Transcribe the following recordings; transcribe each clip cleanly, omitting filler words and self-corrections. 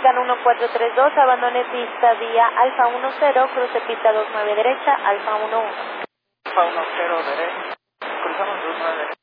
Mexican 1432, abandone pista vía Alfa 10, cruce pista 29 derecha, Alfa 11. Alfa 10 derecha, cruzamos 29 derecha.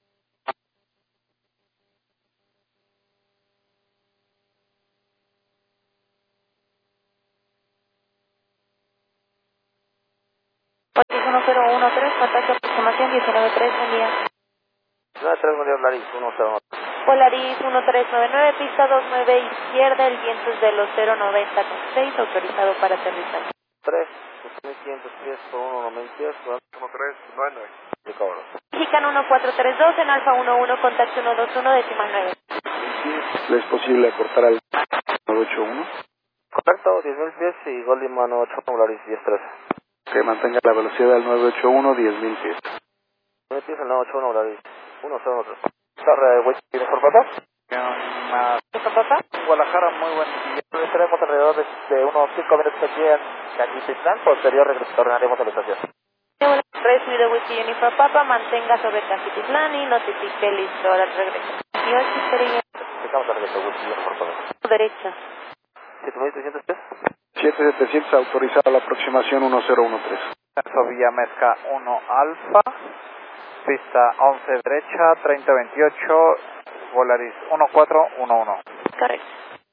Otis 1013, contacto aproximación 193, buen día. 93, buen día, Polaris 109. Polaris 1399, pista 29 izquierda, el viento es de los 090,6, autorizado para aterrizar. 3, 2500 pies por 1.90, 1399. De cobro. Mexican 1432, en Alfa 11, contacto 121, decimal 9. ¿Es posible acortar al 981? Correcto, 10.000 pies y Goldman 8, Polaris 1013. Que mantenga la velocidad al 981, 10.000 pies. 10.000 pies al 981, Polaris 103. Sorry, wait, ¿tienes por papá? ¿Con papá? Guadalajara, muy buen día. Estaremos alrededor de unos 5 minutos aquí en Caquititlán, posterior retornaremos a la estación. Recibido Whisky Uniform Papa, mantenga sobre Caquititlán y notifique listo al regreso. Y hoy sería Estamos al regreso, Whisky, por favor. derecha. 7.300 pies. 7700 autorizado la aproximación 1013. Villa Mezca 1 Alfa, pista 11 derecha, 3028, Volaris 1411. Correcto.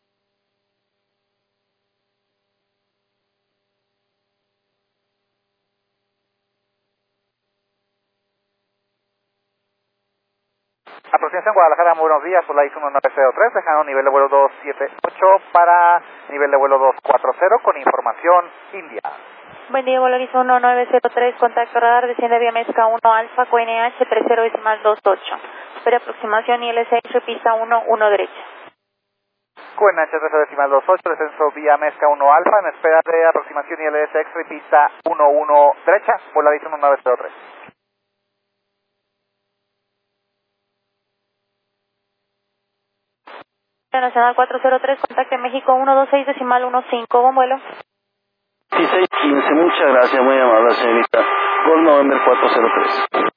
Aproximación Guadalajara, muy buenos días, Volaris 1903, dejando nivel de vuelo 278 para nivel de vuelo 240 con información India. Buen día, Volaris 1903, contacto radar, desciende vía Mezca 1 Alfa, QNH 30,28. Espera aproximación IL6, pista 1 derecha. QNH 13,28, descenso vía Mezca 1 Alfa, en espera de aproximación ILS X-ray, pista 11 derecha, Volaris 1903. Nacional 403, contacto México 126,15, buen vuelo. 1615, muchas gracias, muy amable señorita. Gol November 403.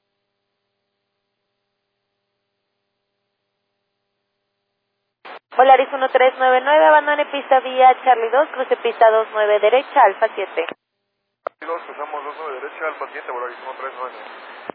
Volaris 1399, abandone pista vía Charlie 2, cruce pista 29 derecha, Alfa 7. Cruzamos 29 derecha, Alfa 7, Volaris 139.